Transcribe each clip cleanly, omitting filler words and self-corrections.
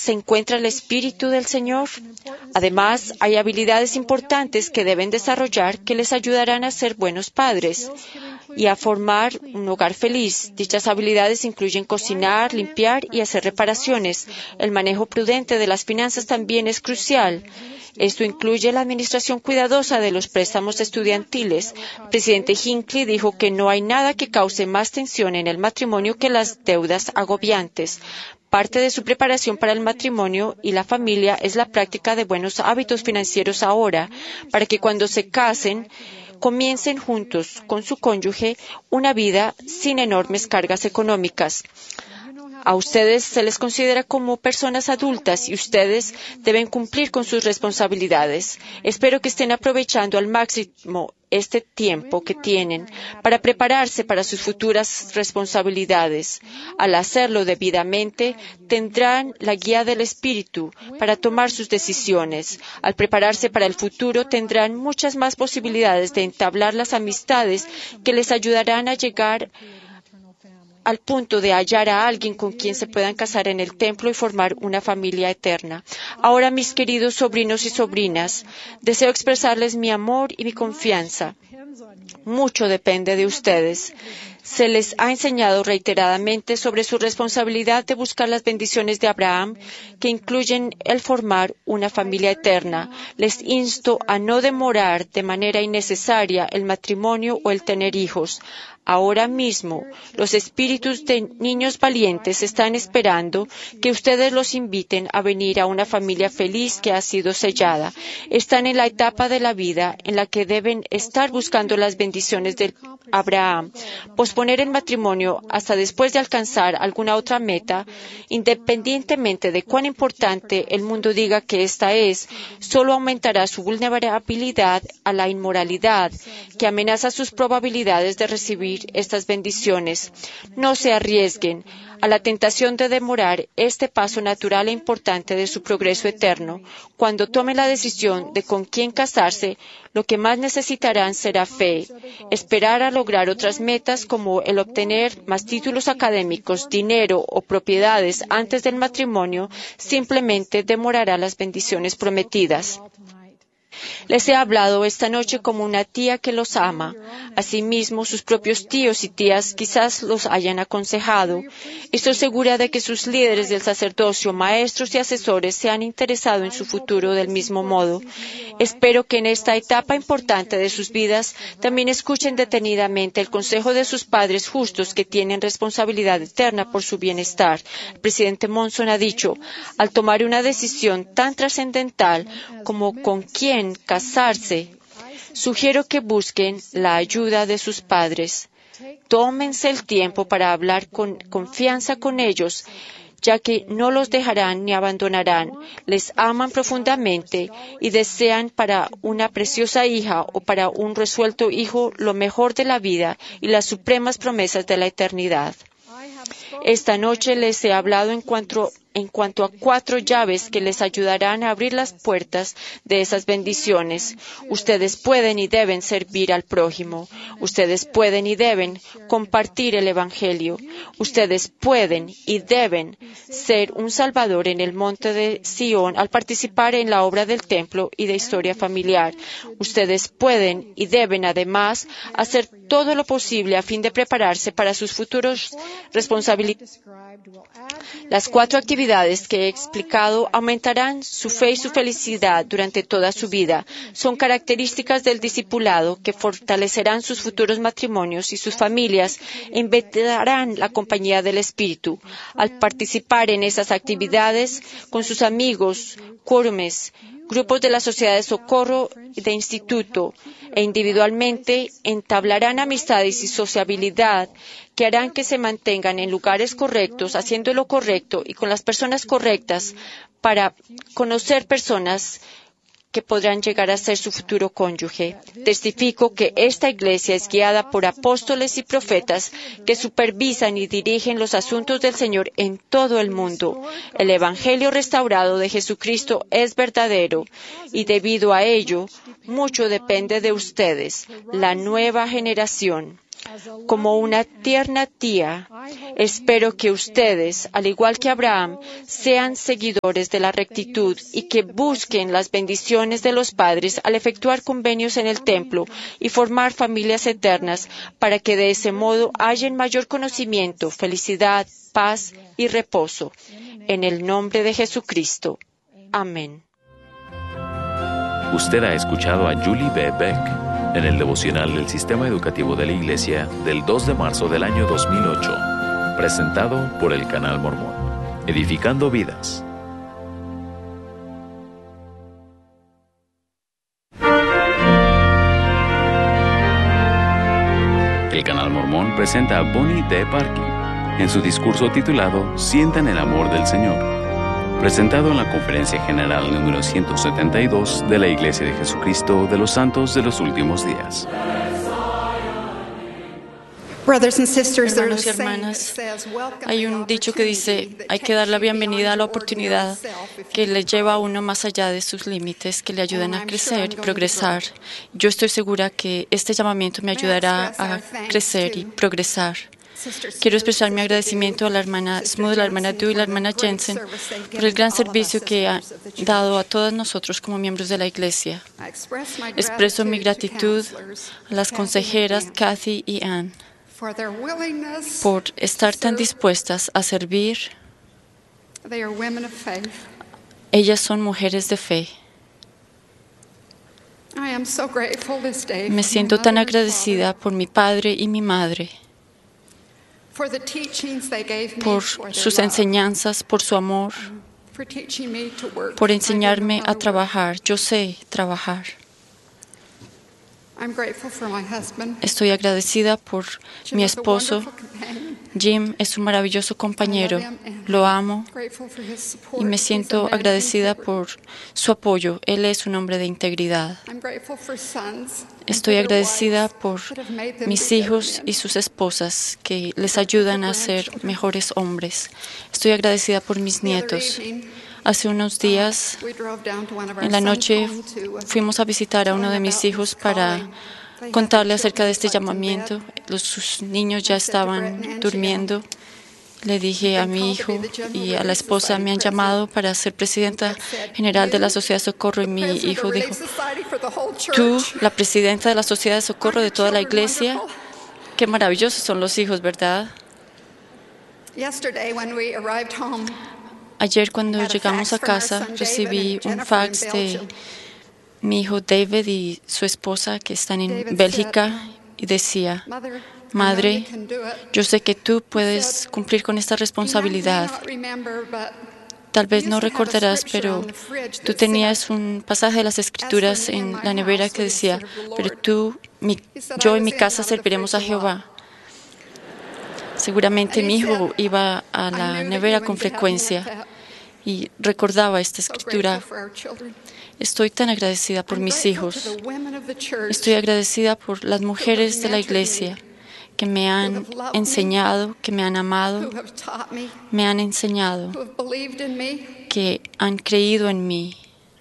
se encuentra el Espíritu del Señor. Además, hay habilidades importantes que deben desarrollar que les ayudarán a ser buenos padres y a formar un hogar feliz. Dichas habilidades incluyen cocinar, limpiar y hacer reparaciones. El manejo prudente de las finanzas también es crucial. Esto incluye la administración cuidadosa de los préstamos estudiantiles. El presidente Hinckley dijo que no hay nada que cause más tensión en el matrimonio que las deudas agobiantes. Parte de su preparación para el matrimonio y la familia es la práctica de buenos hábitos financieros ahora, para que cuando se casen, comiencen juntos con su cónyuge una vida sin enormes cargas económicas. A ustedes se les considera como personas adultas y ustedes deben cumplir con sus responsabilidades. Espero que estén aprovechando al máximo este tiempo que tienen para prepararse para sus futuras responsabilidades. Al hacerlo debidamente, tendrán la guía del Espíritu para tomar sus decisiones. Al prepararse para el futuro, tendrán muchas más posibilidades de entablar las amistades que les ayudarán a llegar al punto de hallar a alguien con quien se puedan casar en el templo y formar una familia eterna. Ahora, mis queridos sobrinos y sobrinas, deseo expresarles mi amor y mi confianza. Mucho depende de ustedes. Se les ha enseñado reiteradamente sobre su responsabilidad de buscar las bendiciones de Abraham, que incluyen el formar una familia eterna. Les insto a no demorar de manera innecesaria el matrimonio o el tener hijos. Ahora mismo, los espíritus de niños valientes están esperando que ustedes los inviten a venir a una familia feliz que ha sido sellada. Están en la etapa de la vida en la que deben estar buscando las bendiciones de Abraham. Posponer el matrimonio hasta después de alcanzar alguna otra meta, independientemente de cuán importante el mundo diga que esta es, solo aumentará su vulnerabilidad a la inmoralidad, que amenaza sus probabilidades de recibir estas bendiciones. No se arriesguen a la tentación de demorar este paso natural e importante de su progreso eterno. Cuando tomen la decisión de con quién casarse, lo que más necesitarán será fe. Esperar a lograr otras metas como el obtener más títulos académicos, dinero o propiedades antes del matrimonio simplemente demorará las bendiciones prometidas. Les he hablado esta noche como una tía que los ama. Asimismo, sus propios tíos y tías quizás los hayan aconsejado. Estoy segura de que sus líderes del sacerdocio, maestros y asesores se han interesado en su futuro del mismo modo. Espero que en esta etapa importante de sus vidas también escuchen detenidamente el consejo de sus padres justos que tienen responsabilidad eterna por su bienestar. El presidente Monson ha dicho, al tomar una decisión tan trascendental como con quién casarse, sugiero que busquen la ayuda de sus padres. Tómense el tiempo para hablar con confianza con ellos, ya que no los dejarán ni abandonarán. Les aman profundamente y desean para una preciosa hija o para un resuelto hijo lo mejor de la vida y las supremas promesas de la eternidad. Esta noche les he hablado en cuanto a 4 llaves que les ayudarán a abrir las puertas de esas bendiciones. Ustedes pueden y deben servir al prójimo. Ustedes pueden y deben compartir el Evangelio. Ustedes pueden y deben ser un salvador en el monte de Sión al participar en la obra del templo y de historia familiar. Ustedes pueden y deben además hacer todo lo posible a fin de prepararse para sus futuros responsabilidades. Las 4 actividades que he explicado aumentarán su fe y su felicidad durante toda su vida. Son características del discipulado que fortalecerán sus futuros matrimonios y sus familias e invitarán la compañía del Espíritu. Al participar en esas actividades con sus amigos, quórumes, grupos de la sociedad de socorro y de instituto e individualmente entablarán amistades y sociabilidad que harán que se mantengan en lugares correctos, haciendo lo correcto y con las personas correctas para conocer personas que podrán llegar a ser su futuro cónyuge. Testifico que esta iglesia es guiada por apóstoles y profetas que supervisan y dirigen los asuntos del Señor en todo el mundo. El Evangelio restaurado de Jesucristo es verdadero y debido a ello, mucho depende de ustedes, la nueva generación. Como una tierna tía, espero que ustedes, al igual que Abraham, sean seguidores de la rectitud y que busquen las bendiciones de los padres al efectuar convenios en el templo y formar familias eternas para que de ese modo hallen mayor conocimiento, felicidad, paz y reposo. En el nombre de Jesucristo. Amén. Usted ha escuchado a Julie B. Beck en el devocional del Sistema Educativo de la Iglesia del 2 de marzo del año 2008, presentado por el Canal Mormón, edificando vidas. El Canal Mormón presenta a Bonnie D. Parkin en su discurso titulado Sientan el amor del Señor, presentado en la Conferencia General número 172 de la Iglesia de Jesucristo de los Santos de los Últimos Días. Hermanos y hermanas, hay un dicho que dice, hay que dar la bienvenida a la oportunidad que le lleva a uno más allá de sus límites, que le ayudan a crecer y progresar. Yo estoy segura que este llamamiento me ayudará a crecer y progresar. Quiero expresar mi agradecimiento a la hermana Smooth, la hermana Dew y la hermana Jensen por el gran servicio que han dado a todos nosotros como miembros de la Iglesia. Expreso mi gratitud a las consejeras Kathy y Ann por estar tan dispuestas a servir. Ellas son mujeres de fe. Me siento tan agradecida por mi padre y mi madre, por sus enseñanzas, por su amor, por enseñarme a trabajar. Yo sé trabajar. Estoy agradecida por mi esposo. Jim es un maravilloso compañero. Lo amo y me siento agradecida por su apoyo. Él es un hombre de integridad. Estoy agradecida por mis hijos y sus esposas que les ayudan a ser mejores hombres. Estoy agradecida por mis nietos. Hace unos días, en la noche, fuimos a visitar a uno de mis hijos para contarle acerca de este llamamiento. Sus niños ya estaban durmiendo. Le dije a mi hijo y a la esposa, me han llamado para ser presidenta general de la Sociedad de Socorro. Y mi hijo dijo, ¿tú, la presidenta de la Sociedad de Socorro de toda la iglesia? Qué maravillosos son los hijos, ¿verdad? Ayer cuando llegamos a casa recibí un fax de mi hijo David y su esposa que están en Bélgica y decía, Madre, yo sé que tú puedes cumplir con esta responsabilidad. Tal vez no recordarás, pero tú tenías un pasaje de las Escrituras en la nevera que decía, pero yo y mi casa serviremos a Jehová. Seguramente mi hijo iba a la nevera con frecuencia y recordaba esta escritura. Estoy tan agradecida por mis hijos. Estoy agradecida por las mujeres de la iglesia que me han enseñado, que me han amado, me han enseñado, que han creído en mí.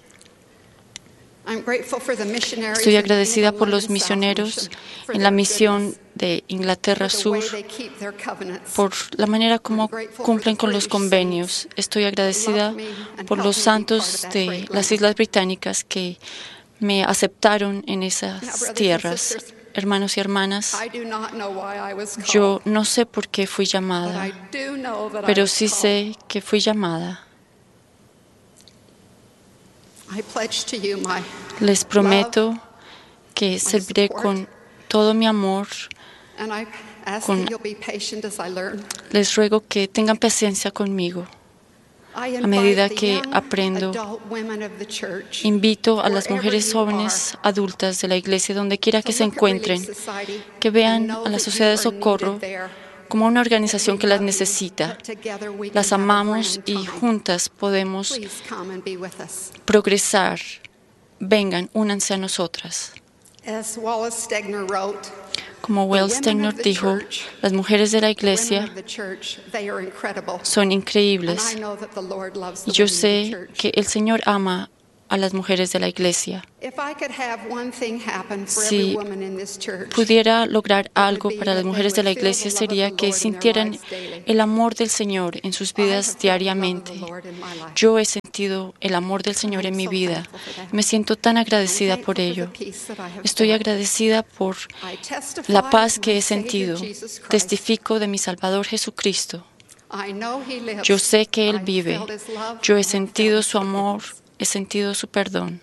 Estoy agradecida por los misioneros en la misión de Inglaterra Sur, por la manera como cumplen con los convenios. Estoy agradecida por los santos de las Islas Británicas que me aceptaron en esas tierras. Hermanos y hermanas, yo no sé por qué fui llamada, pero sí sé que fui llamada. Les prometo que serviré con todo mi amor. Les ruego que tengan paciencia conmigo. A medida que aprendo, invito a las mujeres jóvenes adultas de la iglesia, donde quiera que se encuentren, que vean a la Sociedad de Socorro como una organización que las necesita. Las amamos y juntas podemos progresar. Vengan, únanse a nosotras. Como Wells Stegner dijo, las mujeres de la iglesia son increíbles. Y yo sé que el Señor ama a las mujeres de la iglesia. Si pudiera lograr algo para las mujeres de la iglesia, sería que sintieran el amor del Señor en sus vidas diariamente. Yo he sentido el amor del Señor en mi vida. Me siento tan agradecida por ello. Estoy agradecida por la paz que he sentido. Testifico de mi Salvador Jesucristo. Yo sé que Él vive. Yo he sentido su amor, he sentido su perdón.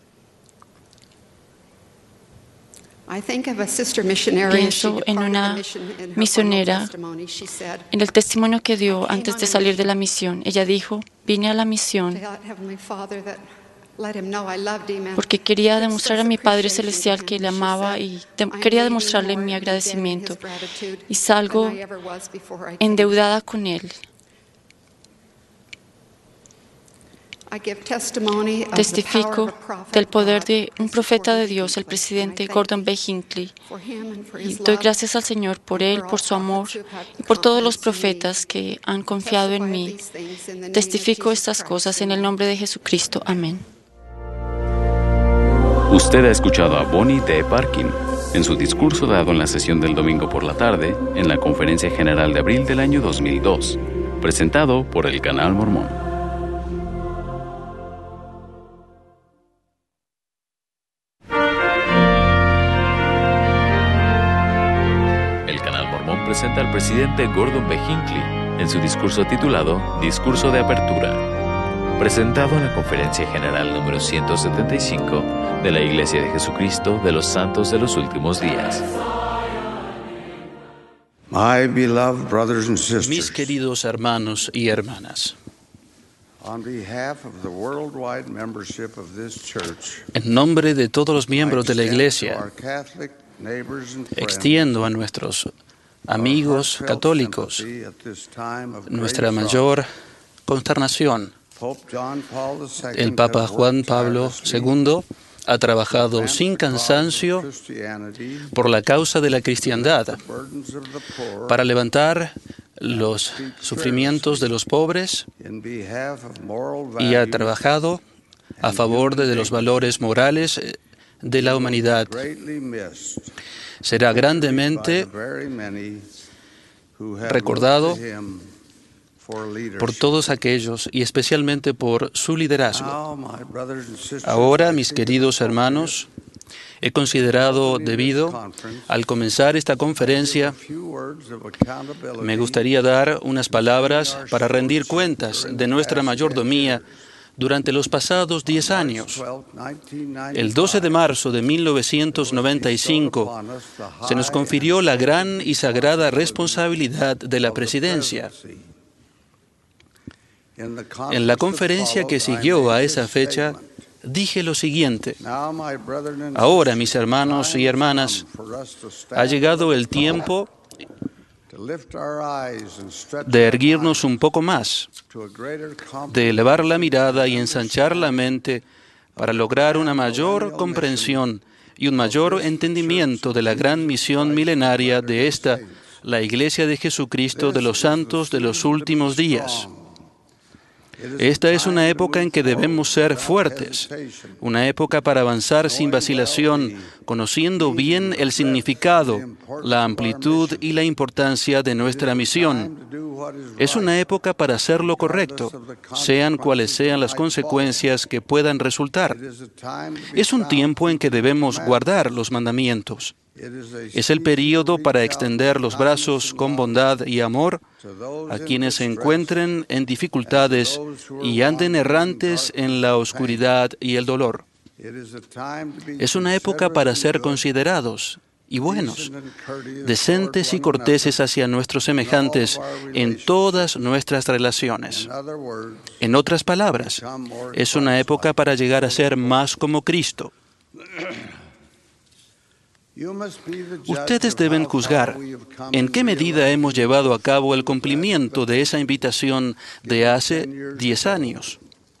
Pienso en una misionera, en el testimonio que dio antes de salir de la misión. Ella dijo, vine a la misión porque quería demostrar a mi Padre Celestial que le amaba y quería demostrarle mi agradecimiento. Y salgo endeudada con Él. Testifico del poder de un profeta de Dios, el presidente Gordon B. Hinckley. Y doy gracias al Señor por él, por su amor y por todos los profetas que han confiado en mí. Testifico estas cosas en el nombre de Jesucristo. Amén. Usted ha escuchado a Bonnie D. Parkin en su discurso dado en la sesión del domingo por la tarde en la Conferencia General de abril del año 2002, presentado por el Canal Mormón. Presenta al presidente Gordon B. Hinckley en su discurso titulado Discurso de Apertura, presentado en la Conferencia General número 175 de la Iglesia de Jesucristo de los Santos de los Últimos Días. My beloved brothers and sisters, mis queridos hermanos y hermanas, en nombre de todos los miembros de la Iglesia, extiendo a nuestros amigos católicos nuestra mayor consternación. El Papa Juan Pablo II ha trabajado sin cansancio por la causa de la cristiandad, para levantar los sufrimientos de los pobres, y ha trabajado a favor de los valores morales de la humanidad. Será grandemente recordado por todos aquellos y especialmente por su liderazgo. Ahora, mis queridos hermanos, he considerado debido, al comenzar esta conferencia, me gustaría dar unas palabras para rendir cuentas de nuestra mayordomía durante los pasados 10 años. El 12 de marzo de 1995 se nos confirió la gran y sagrada responsabilidad de la presidencia. En la conferencia que siguió a esa fecha, dije lo siguiente: ahora, mis hermanos y hermanas, ha llegado el tiempo de erguirnos un poco más, de elevar la mirada y ensanchar la mente para lograr una mayor comprensión y un mayor entendimiento de la gran misión milenaria de esta, la Iglesia de Jesucristo de los Santos de los Últimos Días. Esta es una época en que debemos ser fuertes, una época para avanzar sin vacilación, conociendo bien el significado, la amplitud y la importancia de nuestra misión. Es una época para hacer lo correcto, sean cuales sean las consecuencias que puedan resultar. Es un tiempo en que debemos guardar los mandamientos. Es el período para extender los brazos con bondad y amor a quienes se encuentren en dificultades y anden errantes en la oscuridad y el dolor. Es una época para ser considerados y buenos, decentes y corteses hacia nuestros semejantes en todas nuestras relaciones. En otras palabras, es una época para llegar a ser más como Cristo. Ustedes deben juzgar en qué medida hemos llevado a cabo el cumplimiento de esa invitación de hace 10 años.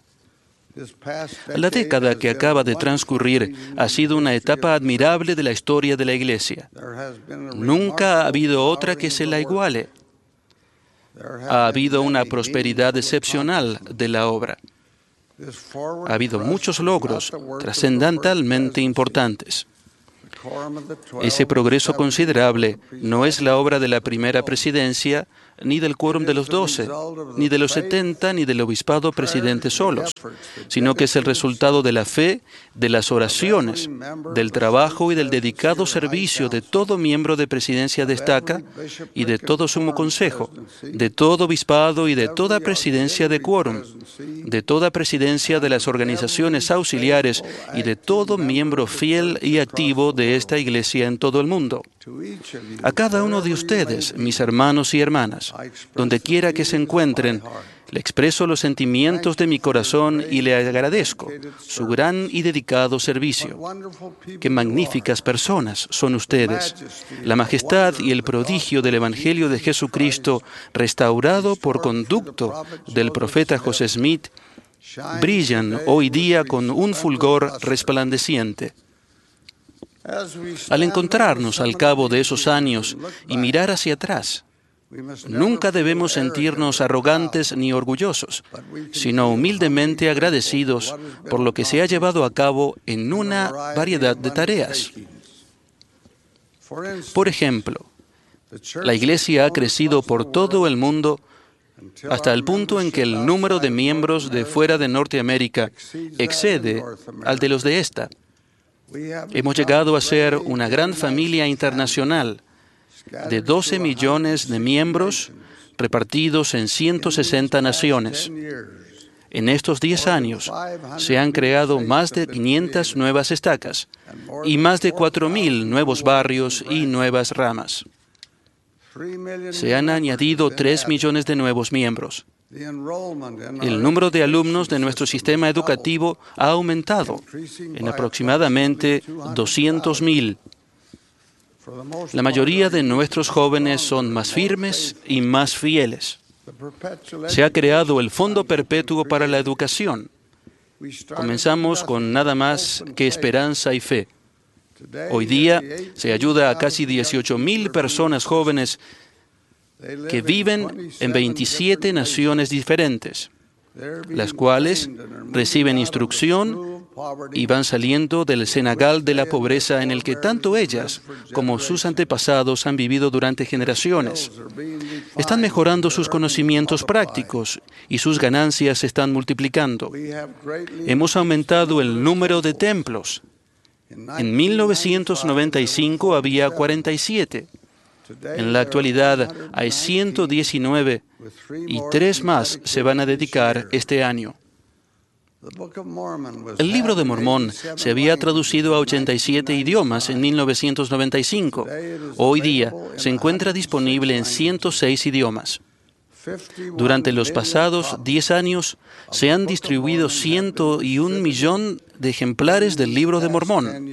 La década que acaba de transcurrir ha sido una etapa admirable de la historia de la Iglesia. Nunca ha habido otra que se la iguale. Ha habido una prosperidad excepcional de la obra. Ha habido muchos logros trascendentalmente importantes. Ese progreso considerable no es la obra de la primera presidencia, ni del quórum de los 12, ni de los 70, ni del obispado presidente solos, sino que es el resultado de la fe, de las oraciones, del trabajo y del dedicado servicio de todo miembro de presidencia destaca y de todo sumo consejo, de todo obispado y de toda presidencia de quórum, de toda presidencia de las organizaciones auxiliares y de todo miembro fiel y activo de esta iglesia en todo el mundo. A cada uno de ustedes, mis hermanos y hermanas, donde quiera que se encuentren, le expreso los sentimientos de mi corazón y le agradezco su gran y dedicado servicio. Qué magníficas personas son ustedes. La majestad y el prodigio del Evangelio de Jesucristo, restaurado por conducto del profeta José Smith, brillan hoy día con un fulgor resplandeciente. Al encontrarnos al cabo de esos años y mirar hacia atrás, nunca debemos sentirnos arrogantes ni orgullosos, sino humildemente agradecidos por lo que se ha llevado a cabo en una variedad de tareas. Por ejemplo, la Iglesia ha crecido por todo el mundo hasta el punto en que el número de miembros de fuera de Norteamérica excede al de los de esta. Hemos llegado a ser una gran familia internacional de 12 millones de miembros repartidos en 160 naciones. En estos 10 años se han creado más de 500 nuevas estacas y más de 4.000 nuevos barrios y nuevas ramas. Se han añadido 3 millones de nuevos miembros. El número de alumnos de nuestro sistema educativo ha aumentado en aproximadamente 200.000. La mayoría de nuestros jóvenes son más firmes y más fieles. Se ha creado el Fondo Perpetuo para la Educación. Comenzamos con nada más que esperanza y fe. Hoy día se ayuda a casi 18.000 personas jóvenes que viven en 27 naciones diferentes, las cuales reciben instrucción y van saliendo del cenagal de la pobreza en el que tanto ellas como sus antepasados han vivido durante generaciones. Están mejorando sus conocimientos prácticos y sus ganancias se están multiplicando. Hemos aumentado el número de templos. En 1995 había 47. En la actualidad hay 119 y 3 más se van a dedicar este año. El Libro de Mormón se había traducido a 87 idiomas en 1995. Hoy día se encuentra disponible en 106 idiomas. Durante los pasados 10 años se han distribuido 101 millón de ejemplares del Libro de Mormón.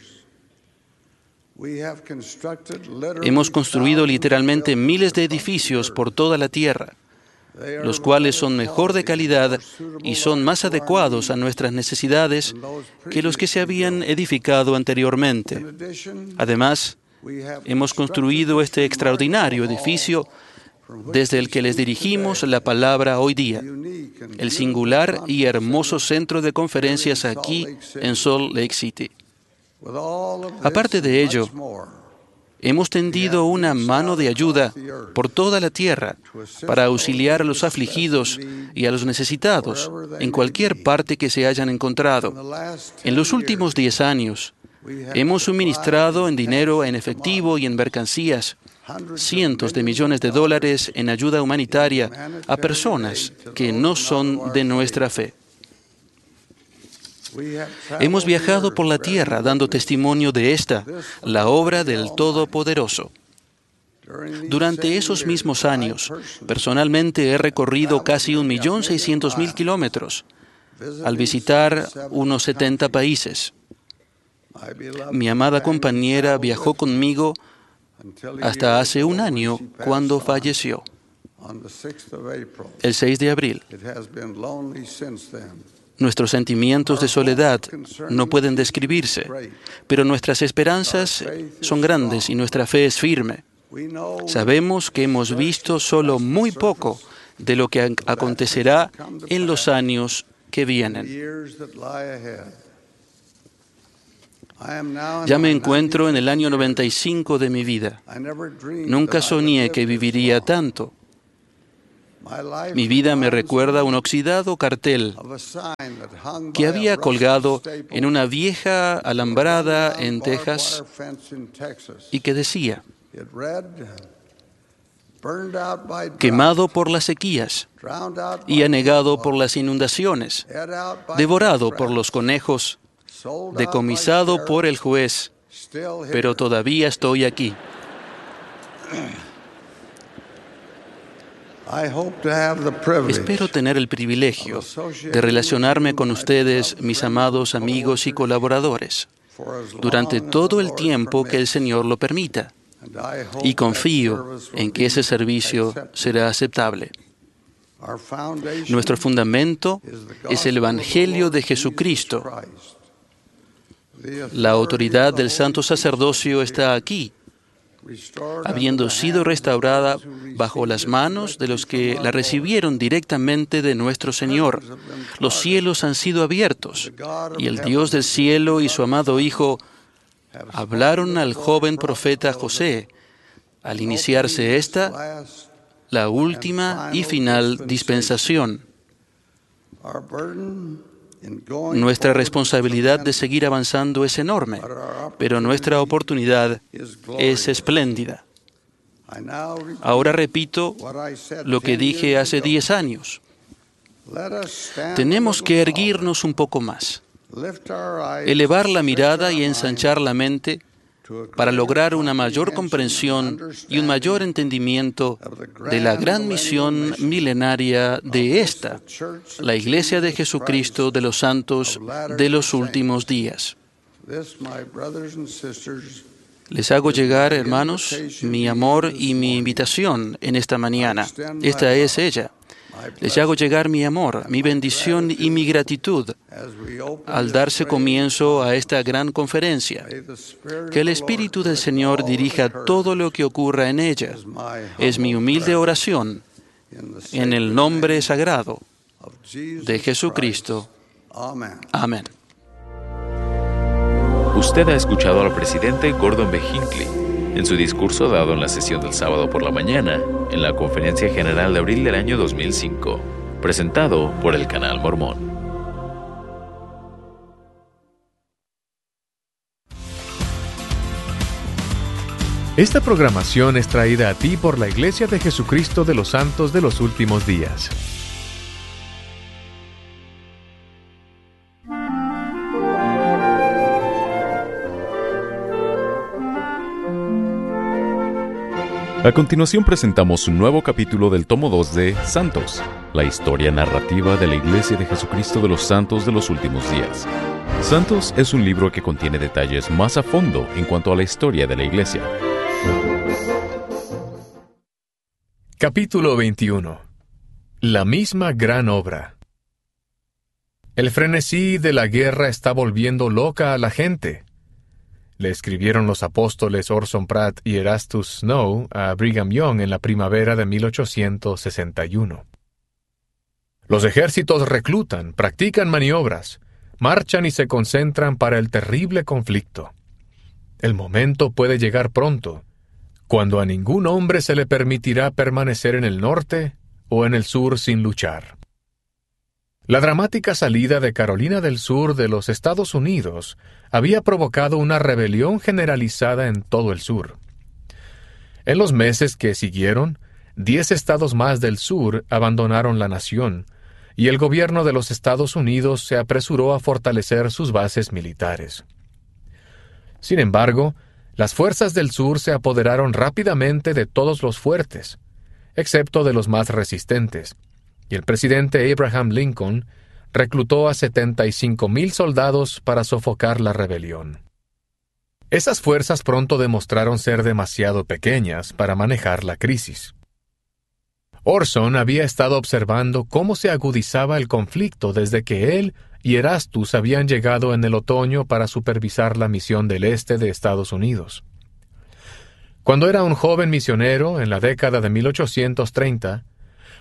Hemos construido literalmente miles de edificios por toda la tierra, los cuales son mejor de calidad y son más adecuados a nuestras necesidades que los que se habían edificado anteriormente. Además, hemos construido este extraordinario edificio desde el que les dirigimos la palabra hoy día, el singular y hermoso centro de conferencias aquí en Salt Lake City. Aparte de ello, hemos tendido una mano de ayuda por toda la tierra para auxiliar a los afligidos y a los necesitados en cualquier parte que se hayan encontrado. En los últimos 10 años, hemos suministrado en dinero, en efectivo y en mercancías cientos de millones de dólares en ayuda humanitaria a personas que no son de nuestra fe. Hemos viajado por la tierra dando testimonio de esta, la obra del Todopoderoso. Durante esos mismos años, personalmente he recorrido casi 1.600.000 kilómetros al visitar unos 70 países. Mi amada compañera viajó conmigo hasta hace un año cuando falleció, el 6 de abril. Nuestros sentimientos de soledad no pueden describirse, pero nuestras esperanzas son grandes y nuestra fe es firme. Sabemos que hemos visto solo muy poco de lo que acontecerá en los años que vienen. Ya me encuentro en el año 95 de mi vida. Nunca soñé que viviría tanto. Mi vida me recuerda a un oxidado cartel que había colgado en una vieja alambrada en Texas y que decía: quemado por las sequías y anegado por las inundaciones, devorado por los conejos, decomisado por el juez, pero todavía estoy aquí. Espero tener el privilegio de relacionarme con ustedes, mis amados amigos y colaboradores, durante todo el tiempo que el Señor lo permita, y confío en que ese servicio será aceptable. Nuestro fundamento es el Evangelio de Jesucristo. La autoridad del santo sacerdocio está aquí, habiendo sido restaurada bajo las manos de los que la recibieron directamente de nuestro Señor. Los cielos han sido abiertos, y el Dios del cielo y su amado Hijo hablaron al joven profeta José al iniciarse esta, la última y final dispensación. Nuestra responsabilidad de seguir avanzando es enorme, pero nuestra oportunidad es espléndida. Ahora repito lo que dije hace 10 años. Tenemos que erguirnos un poco más, elevar la mirada y ensanchar la mente para lograr una mayor comprensión y un mayor entendimiento de la gran misión milenaria de esta, la Iglesia de Jesucristo de los Santos de los últimos días. Les hago llegar, hermanos, mi amor y mi invitación en esta mañana. Esta es ella. Les hago llegar mi amor, mi bendición y mi gratitud al darse comienzo a esta gran conferencia. Que el Espíritu del Señor dirija todo lo que ocurra en ella. Es mi humilde oración en el nombre sagrado de Jesucristo. Amén. Usted ha escuchado al presidente Gordon B. Hinckley en su discurso dado en la sesión del sábado por la mañana en la Conferencia General de abril del año 2005, presentado por el Canal Mormón. Esta programación es traída a ti por la Iglesia de Jesucristo de los Santos de los Últimos Días. A continuación presentamos un nuevo capítulo del tomo 2 de Santos, la historia narrativa de la Iglesia de Jesucristo de los Santos de los Últimos Días. Santos es un libro que contiene detalles más a fondo en cuanto a la historia de la Iglesia. Capítulo 21. La misma gran obra. El frenesí de la guerra está volviendo loca a la gente. Le escribieron los apóstoles Orson Pratt y Erastus Snow a Brigham Young en la primavera de 1861. Los ejércitos reclutan, practican maniobras, marchan y se concentran para el terrible conflicto. El momento puede llegar pronto, cuando a ningún hombre se le permitirá permanecer en el norte o en el sur sin luchar. La dramática salida de Carolina del Sur de los Estados Unidos había provocado una rebelión generalizada en todo el sur. En los meses que siguieron, 10 estados más del sur abandonaron la nación, y el gobierno de los Estados Unidos se apresuró a fortalecer sus bases militares. Sin embargo, las fuerzas del sur se apoderaron rápidamente de todos los fuertes, excepto de los más resistentes, y el presidente Abraham Lincoln reclutó a 75,000 soldados para sofocar la rebelión. Esas fuerzas pronto demostraron ser demasiado pequeñas para manejar la crisis. Orson había estado observando cómo se agudizaba el conflicto desde que él y Erastus habían llegado en el otoño para supervisar la misión del este de Estados Unidos. Cuando era un joven misionero en la década de 1830,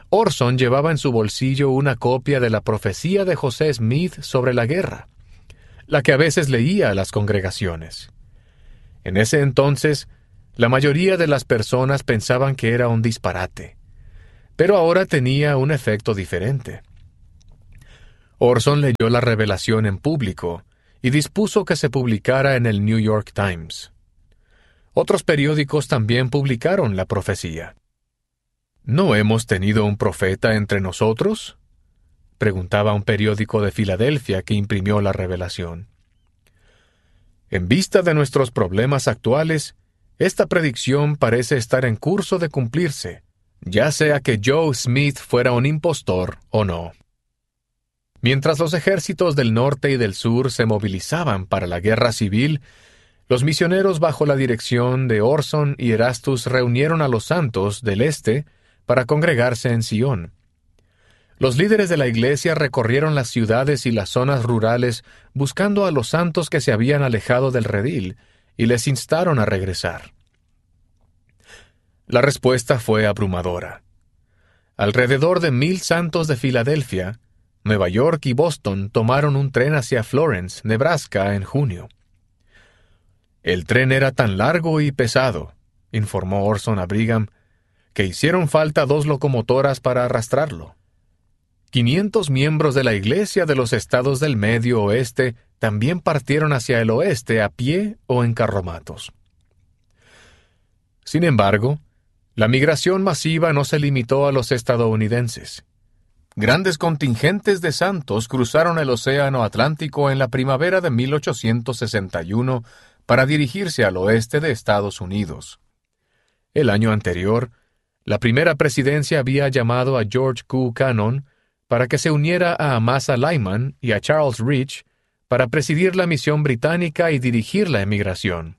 Orson llevaba en su bolsillo una copia de la profecía de José Smith sobre la guerra, la que a veces leía a las congregaciones. En ese entonces, la mayoría de las personas pensaban que era un disparate, pero ahora tenía un efecto diferente. Orson leyó la revelación en público y dispuso que se publicara en el New York Times. Otros periódicos también publicaron la profecía. ¿No hemos tenido un profeta entre nosotros?, preguntaba un periódico de Filadelfia que imprimió la revelación. En vista de nuestros problemas actuales, esta predicción parece estar en curso de cumplirse, ya sea que Joe Smith fuera un impostor o no. Mientras los ejércitos del norte y del sur se movilizaban para la guerra civil, los misioneros bajo la dirección de Orson y Erastus reunieron a los santos del este para congregarse en Sion. Los líderes de la iglesia recorrieron las ciudades y las zonas rurales buscando a los santos que se habían alejado del redil y les instaron a regresar. La respuesta fue abrumadora. Alrededor de 1,000 santos de Filadelfia, Nueva York y Boston tomaron un tren hacia Florence, Nebraska, en junio. El tren era tan largo y pesado, informó Orson a Brigham, que hicieron falta 2 locomotoras para arrastrarlo. 500 miembros de la Iglesia de los Estados del Medio Oeste también partieron hacia el oeste a pie o en carromatos. Sin embargo, la migración masiva no se limitó a los estadounidenses. Grandes contingentes de santos cruzaron el Océano Atlántico en la primavera de 1861 para dirigirse al oeste de Estados Unidos. El año anterior, la primera presidencia había llamado a George Q. Cannon para que se uniera a Amasa Lyman y a Charles Rich para presidir la misión británica y dirigir la emigración.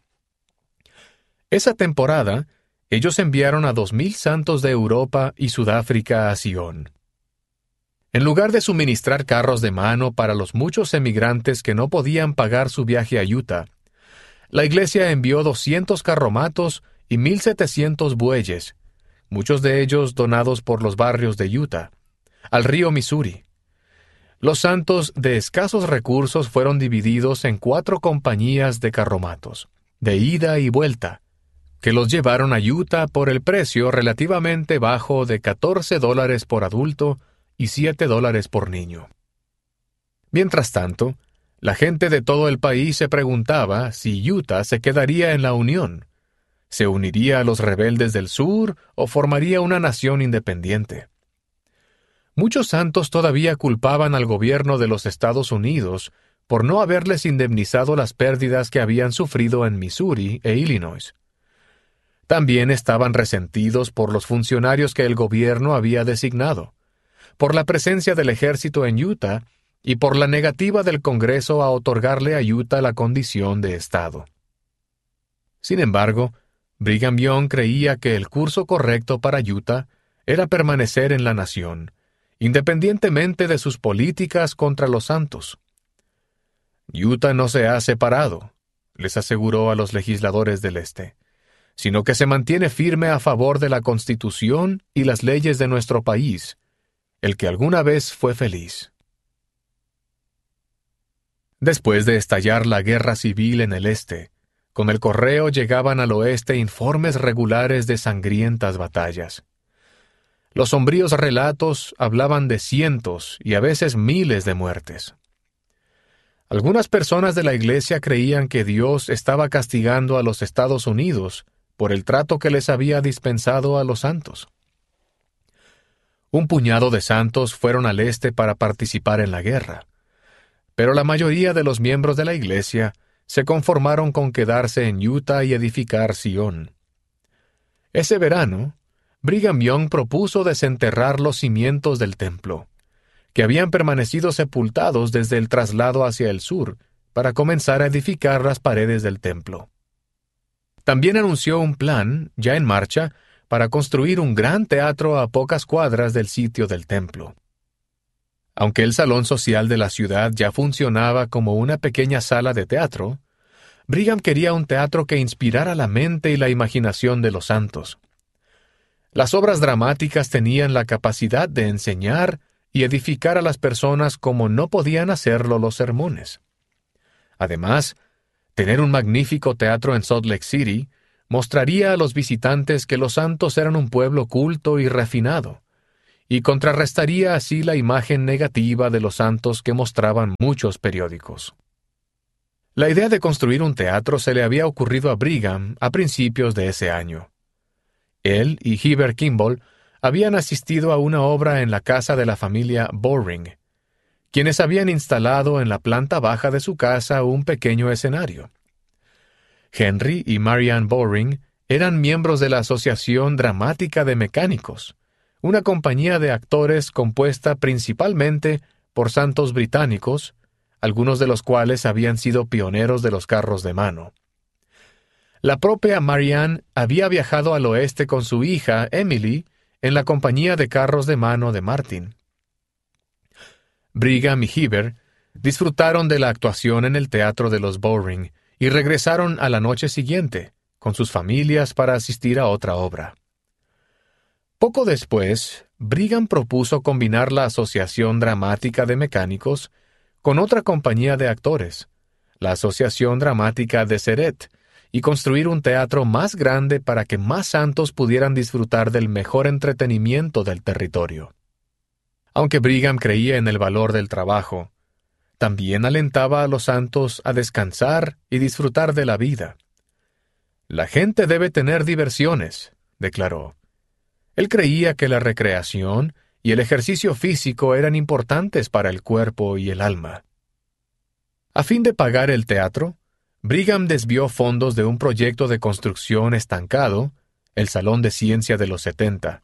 Esa temporada, ellos enviaron a 2,000 santos de Europa y Sudáfrica a Sion. En lugar de suministrar carros de mano para los muchos emigrantes que no podían pagar su viaje a Utah, la iglesia envió 200 carromatos y 1,700 bueyes, muchos de ellos donados por los barrios de Utah, al río Missouri. Los santos de escasos recursos fueron divididos en 4 compañías de carromatos, de ida y vuelta, que los llevaron a Utah por el precio relativamente bajo de $14 por adulto y $7 por niño. Mientras tanto, la gente de todo el país se preguntaba si Utah se quedaría en la Unión, se uniría a los rebeldes del sur o formaría una nación independiente. Muchos santos todavía culpaban al gobierno de los Estados Unidos por no haberles indemnizado las pérdidas que habían sufrido en Missouri e Illinois. También estaban resentidos por los funcionarios que el gobierno había designado, por la presencia del ejército en Utah y por la negativa del Congreso a otorgarle a Utah la condición de Estado. Sin embargo, Brigham Young creía que el curso correcto para Utah era permanecer en la nación, independientemente de sus políticas contra los santos. Utah no se ha separado, les aseguró a los legisladores del Este, sino que se mantiene firme a favor de la Constitución y las leyes de nuestro país, el que alguna vez fue feliz. Después de estallar la guerra civil en el Este, con el correo llegaban al oeste informes regulares de sangrientas batallas. Los sombríos relatos hablaban de cientos y a veces miles de muertes. Algunas personas de la iglesia creían que Dios estaba castigando a los Estados Unidos por el trato que les había dispensado a los santos. Un puñado de santos fueron al este para participar en la guerra, pero la mayoría de los miembros de la iglesia se conformaron con quedarse en Utah y edificar Sion. Ese verano, Brigham Young propuso desenterrar los cimientos del templo, que habían permanecido sepultados desde el traslado hacia el sur, para comenzar a edificar las paredes del templo. También anunció un plan, ya en marcha, para construir un gran teatro a pocas cuadras del sitio del templo. Aunque el salón social de la ciudad ya funcionaba como una pequeña sala de teatro, Brigham quería un teatro que inspirara la mente y la imaginación de los santos. Las obras dramáticas tenían la capacidad de enseñar y edificar a las personas como no podían hacerlo los sermones. Además, tener un magnífico teatro en Salt Lake City mostraría a los visitantes que los santos eran un pueblo culto y refinado, y contrarrestaría así la imagen negativa de los santos que mostraban muchos periódicos. La idea de construir un teatro se le había ocurrido a Brigham a principios de ese año. Él y Heber Kimball habían asistido a una obra en la casa de la familia Bowring, quienes habían instalado en la planta baja de su casa un pequeño escenario. Henry y Marianne Bowring eran miembros de la Asociación Dramática de Mecánicos, una compañía de actores compuesta principalmente por santos británicos, algunos de los cuales habían sido pioneros de los carros de mano. La propia Marianne había viajado al oeste con su hija, Emily, en la compañía de carros de mano de Martin. Brigham y Heber disfrutaron de la actuación en el teatro de los Bowring y regresaron a la noche siguiente, con sus familias para asistir a otra obra. Poco después, Brigham propuso combinar la Asociación Dramática de Mecánicos con otra compañía de actores, la Asociación Dramática de Ceret, y construir un teatro más grande para que más santos pudieran disfrutar del mejor entretenimiento del territorio. Aunque Brigham creía en el valor del trabajo, también alentaba a los santos a descansar y disfrutar de la vida. La gente debe tener diversiones, declaró. Él creía que la recreación y el ejercicio físico eran importantes para el cuerpo y el alma. A fin de pagar el teatro, Brigham desvió fondos de un proyecto de construcción estancado, el Salón de Ciencia de los 70.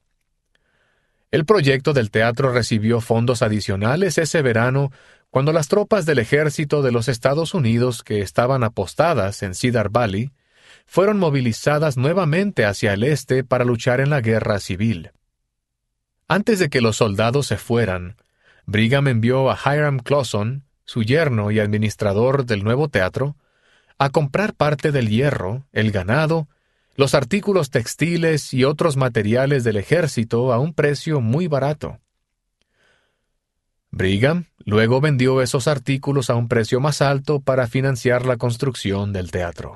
El proyecto del teatro recibió fondos adicionales ese verano cuando las tropas del ejército de los Estados Unidos que estaban apostadas en Cedar Valley fueron movilizadas nuevamente hacia el este para luchar en la guerra civil. Antes de que los soldados se fueran, Brigham envió a Hiram Clauson, su yerno y administrador del nuevo teatro, a comprar parte del hierro, el ganado, los artículos textiles y otros materiales del ejército a un precio muy barato. Brigham luego vendió esos artículos a un precio más alto para financiar la construcción del teatro.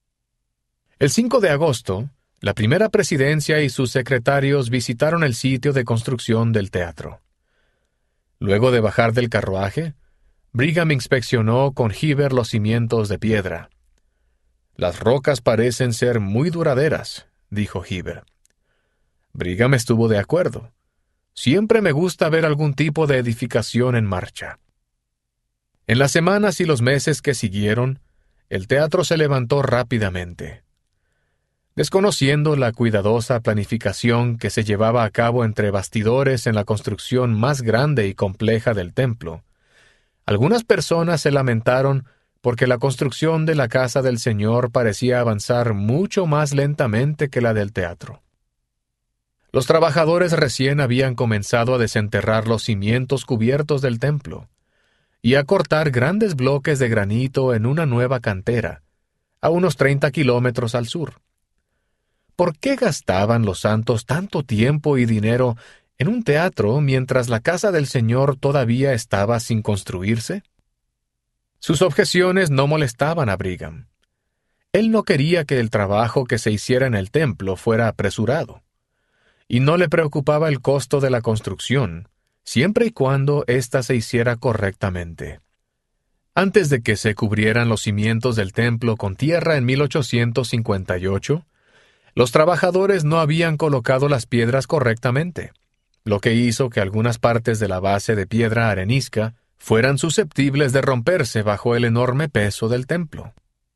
El 5 de agosto, la primera presidencia y sus secretarios visitaron el sitio de construcción del teatro. Luego de bajar del carruaje, Brigham inspeccionó con Heber los cimientos de piedra. «Las rocas parecen ser muy duraderas», dijo Heber. Brigham estuvo de acuerdo. «Siempre me gusta ver algún tipo de edificación en marcha». En las semanas y los meses que siguieron, el teatro se levantó rápidamente. Desconociendo la cuidadosa planificación que se llevaba a cabo entre bastidores en la construcción más grande y compleja del templo, algunas personas se lamentaron porque la construcción de la casa del Señor parecía avanzar mucho más lentamente que la del teatro. Los trabajadores recién habían comenzado a desenterrar los cimientos cubiertos del templo y a cortar grandes bloques de granito en una nueva cantera, a unos 30 kilómetros al sur. ¿Por qué gastaban los santos tanto tiempo y dinero en un teatro mientras la casa del Señor todavía estaba sin construirse? Sus objeciones no molestaban a Brigham. Él no quería que el trabajo que se hiciera en el templo fuera apresurado, y no le preocupaba el costo de la construcción, siempre y cuando ésta se hiciera correctamente. Antes de que se cubrieran los cimientos del templo con tierra en 1858, los trabajadores no habían colocado las piedras correctamente, lo que hizo que algunas partes de la base de piedra arenisca fueran susceptibles de romperse bajo el enorme peso del templo.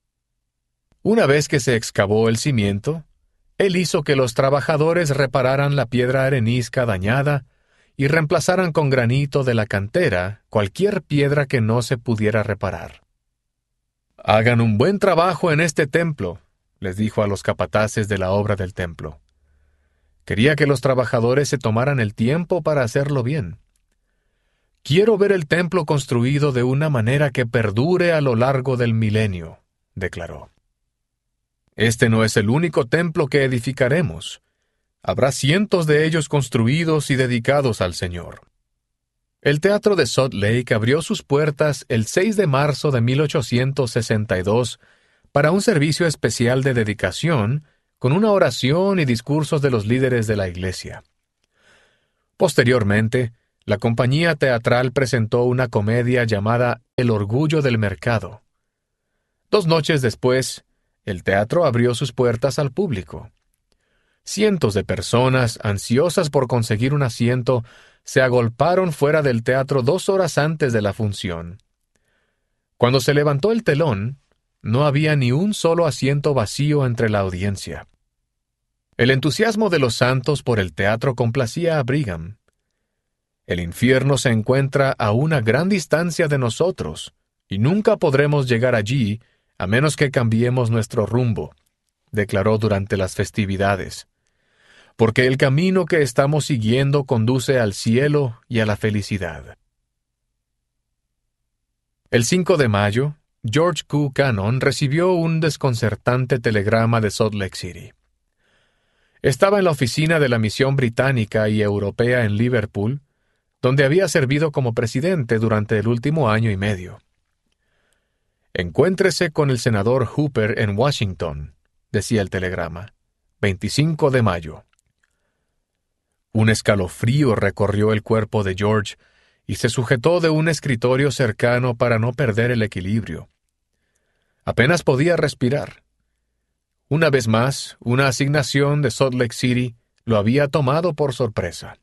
Una vez que se excavó el cimiento, él hizo que los trabajadores repararan la piedra arenisca dañada y reemplazaran con granito de la cantera cualquier piedra que no se pudiera reparar. «Hagan un buen trabajo en este templo», les dijo a los capataces de la obra del templo. Quería que los trabajadores se tomaran el tiempo para hacerlo bien. «Quiero ver el templo construido de una manera que perdure a lo largo del milenio», declaró. «Este no es el único templo que edificaremos. Habrá cientos de ellos construidos y dedicados al Señor. El Teatro de Salt Lake abrió sus puertas el 6 de marzo de 1862 para un servicio especial de dedicación con una oración y discursos de los líderes de la iglesia. Posteriormente, la compañía teatral presentó una comedia llamada El Orgullo del Mercado. 2 noches después, el teatro abrió sus puertas al público. Cientos de personas, ansiosas por conseguir un asiento, se agolparon fuera del teatro 2 horas antes de la función. Cuando se levantó el telón, no había ni un solo asiento vacío entre la audiencia. El entusiasmo de los santos por el teatro complacía a Brigham. El infierno se encuentra a una gran distancia de nosotros, y nunca podremos llegar allí a menos que cambiemos nuestro rumbo, declaró durante las festividades. Porque el camino que estamos siguiendo conduce al cielo y a la felicidad. El 5 de mayo, George Q. Cannon recibió un desconcertante telegrama de Salt Lake City. Estaba en la oficina de la misión británica y europea en Liverpool, donde había servido como presidente durante el último año y medio. Encuéntrese con el senador Hooper en Washington, decía el telegrama, 25 de mayo. Un escalofrío recorrió el cuerpo de George y se sujetó de un escritorio cercano para no perder el equilibrio. Apenas podía respirar. Una vez más, una asignación de Salt Lake City lo había tomado por sorpresa.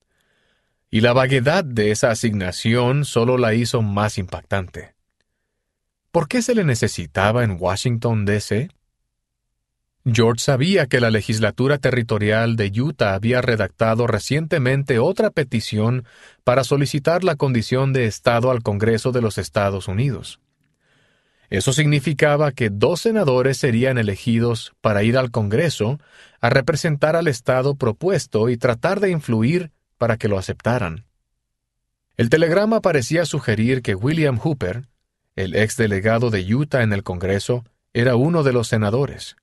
Y la vaguedad de esa asignación solo la hizo más impactante. ¿Por qué se le necesitaba en Washington, D.C.? George sabía que la legislatura territorial de Utah había redactado recientemente otra petición para solicitar la condición de Estado al Congreso de los Estados Unidos. Eso significaba que 2 senadores serían elegidos para ir al Congreso a representar al Estado propuesto y tratar de influir para que lo aceptaran. El telegrama parecía sugerir que William Hooper, el exdelegado de Utah en el Congreso, era uno de los senadores.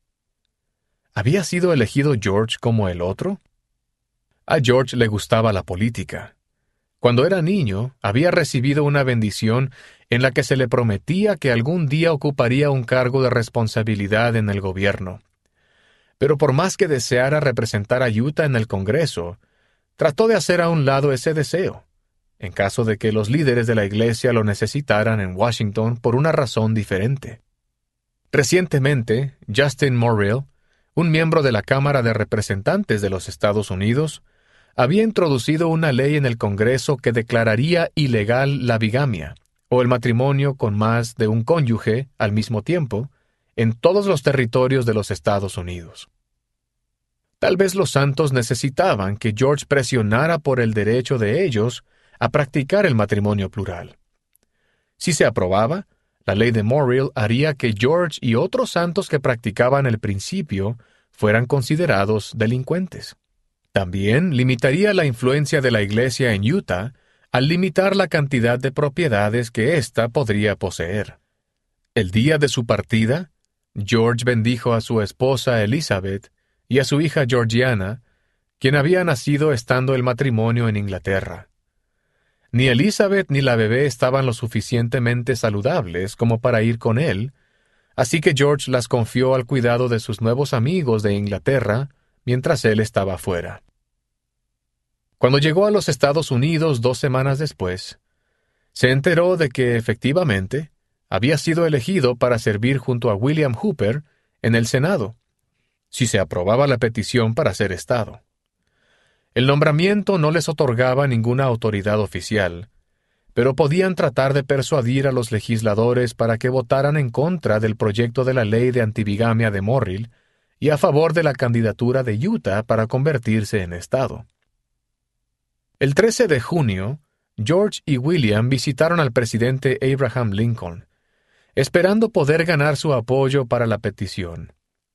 ¿Había sido elegido George como el otro? A George le gustaba la política. Cuando era niño, había recibido una bendición en la que se le prometía que algún día ocuparía un cargo de responsabilidad en el gobierno. Pero por más que deseara representar a Utah en el Congreso, trató de hacer a un lado ese deseo, en caso de que los líderes de la iglesia lo necesitaran en Washington por una razón diferente. Recientemente, Justin Morrill, un miembro de la Cámara de Representantes de los Estados Unidos, había introducido una ley en el Congreso que declararía ilegal la bigamia, o el matrimonio con más de un cónyuge al mismo tiempo, en todos los territorios de los Estados Unidos. Tal vez los santos necesitaban que George presionara por el derecho de ellos a practicar el matrimonio plural. Si se aprobaba, la ley de Morrill haría que George y otros santos que practicaban el principio fueran considerados delincuentes. También limitaría la influencia de la iglesia en Utah al limitar la cantidad de propiedades que ésta podría poseer. El día de su partida, George bendijo a su esposa Elizabeth y a su hija Georgiana, quien había nacido estando el matrimonio en Inglaterra. Ni Elizabeth ni la bebé estaban lo suficientemente saludables como para ir con él, así que George las confió al cuidado de sus nuevos amigos de Inglaterra mientras él estaba fuera. Cuando llegó a los Estados Unidos 2 semanas después, se enteró de que, efectivamente, había sido elegido para servir junto a William Hooper en el Senado, si se aprobaba la petición para ser Estado. El nombramiento no les otorgaba ninguna autoridad oficial, pero podían tratar de persuadir a los legisladores para que votaran en contra del proyecto de la ley de antibigamia de Morrill y a favor de la candidatura de Utah para convertirse en Estado. El 13 de junio, George y William visitaron al presidente Abraham Lincoln, esperando poder ganar su apoyo para la petición.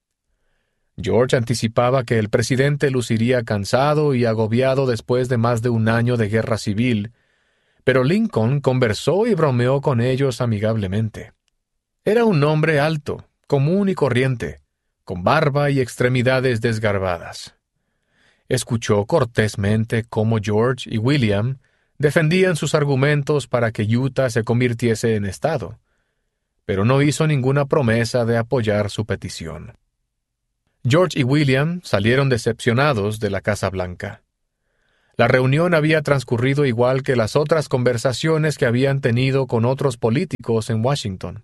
George anticipaba que el presidente luciría cansado y agobiado después de más de un año de guerra civil, pero Lincoln conversó y bromeó con ellos amigablemente. Era un hombre alto, común y corriente, con barba y extremidades desgarbadas. Escuchó cortésmente cómo George y William defendían sus argumentos para que Utah se convirtiese en estado, pero no hizo ninguna promesa de apoyar su petición. George y William salieron decepcionados de la Casa Blanca. La reunión había transcurrido igual que las otras conversaciones que habían tenido con otros políticos en Washington.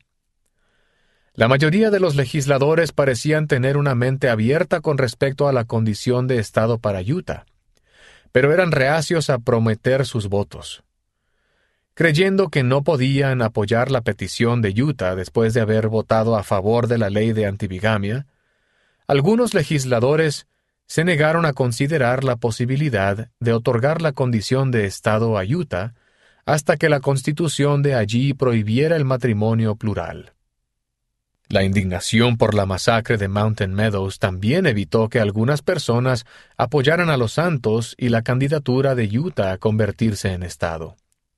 La mayoría de los legisladores parecían tener una mente abierta con respecto a la condición de estado para Utah, pero eran reacios a prometer sus votos. Creyendo que no podían apoyar la petición de Utah después de haber votado a favor de la ley de antibigamia, algunos legisladores se negaron a considerar la posibilidad de otorgar la condición de estado a Utah hasta que la Constitución de allí prohibiera el matrimonio plural. La indignación por la masacre de Mountain Meadows también evitó que algunas personas apoyaran a los Santos y la candidatura de Utah a convertirse en estado.